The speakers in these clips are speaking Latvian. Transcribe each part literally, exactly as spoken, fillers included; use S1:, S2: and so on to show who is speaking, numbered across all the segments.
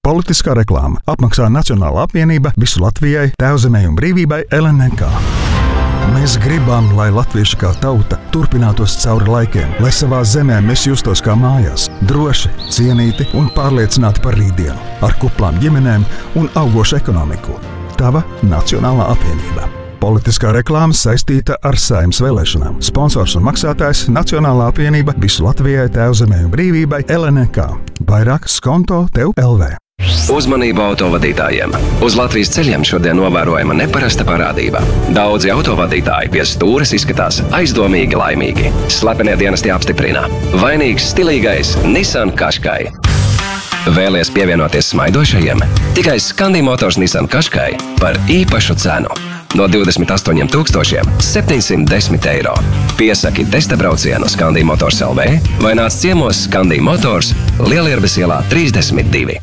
S1: Politiskā reklāma. Apmaksā Nacionālā apvienība visu Latvijai, Tēvzemei un brīvībai L N K. Mēs gribam, lai latvieši kā tauta turpinātos cauri laikiem, lai savā zemē mēs justos kā mājās, droši, cienīti un pārliecināti par rītdienu, ar kuplām ģimenēm un augošu ekonomiku. Tava Nacionālā apvienība. Politiskā reklāma saistīta ar Saeimas vēlēšanām. Sponsors un maksātājs Nacionālā apvienība visu Latvijai, Tēvzemei un brīvībai L N K. Vairāk skonto tev L V.
S2: Uzmanību autovadītājiem! Uz Latvijas ceļiem šodien novērojama neparasta parādība. Daudzi autovadītāji pie stūres izskatās aizdomīgi laimīgi. Slepenie dienesti apstiprina. Vainīgs stilīgais Nissan Qashqai. Vēlies pievienoties smaidošajiem? Tikai Scandi Motors Nissan Qashqai par īpašu cenu. No divdesmit astoņiem tūkstošiem septiņsimt desmit eiro. Piesaki testa braucienu Scandi Motors L V vai nāc ciemos Scandi Motors Lielierbes ielā trīsdesmit divi.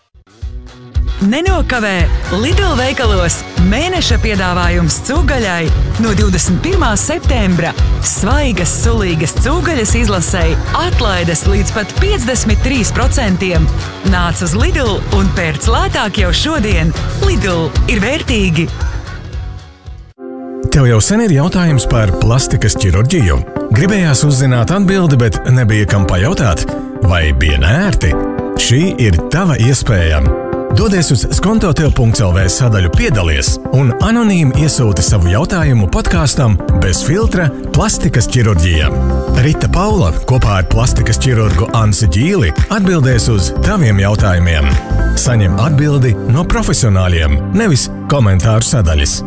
S3: Nenokavē Lidl veikalos mēneša piedāvājums cūgaļai no divdesmit pirmā septembra. Svaigas, sulīgas cūgaļas izlasei atlaides līdz pat piecdesmit trīs procentiem. Nāc uz Lidl un pērc lētāk jau šodien. Lidl ir vērtīgi.
S4: Tev jau sen ir jautājums par plastikas ķirurģiju? Gribējās uzzināt atbildi, bet nebija kam pajautāt? Vai bija nērti? Šī ir tava iespēja. Dodies uz skontotev punkts L V sadaļu piedalies un anonīmi iesūti savu jautājumu podkāstam Bez filtra plastikas ķirurģija. Rita Paula kopā ar plastikas ķirurgu Ansi Ģīli atbildēs uz taviem jautājumiem. Saņem atbildi no profesionāļiem, nevis komentāru sadaļas.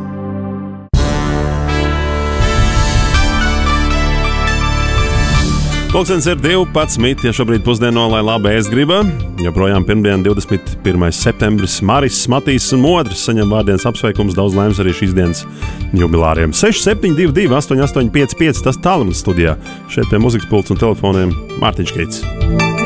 S5: Pulkstenis ir divpadsmit, ja šobrīd pusdieno, lai labi ēst griba. Joprojām pirmdien, divdesmit pirmais septembris, Maris, Matīs un Modris saņem vārdienas apsveikums, daudz laimes arī šīs dienas jubilāriem. seši septiņi divi divi astoņi astoņi pieci pieci, tas tālrunis studijā. Šeit pie muzikas pults un telefoniem Mārtiņš Keits.